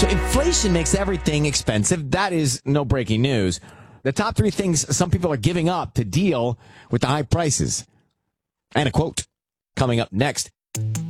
So inflation makes everything expensive. That is no breaking news. The top three things some people are giving up to deal with the high prices. And a quote coming up next.